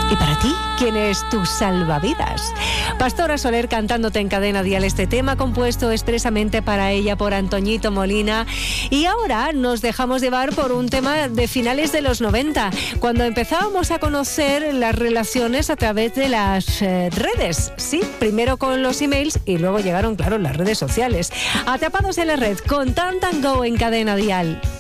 ¿Y para ti, quién es tu salvavidas? Pastora Soler cantándote en Cadena Dial este tema compuesto expresamente para ella por Antoñito Molina. Y ahora nos dejamos llevar por un tema de finales de los 90, cuando empezábamos a conocer las relaciones a través de las redes. Sí, primero con los emails y luego llegaron, claro, las redes sociales. Atrapados en la red con Tan Tan Go en Cadena Dial.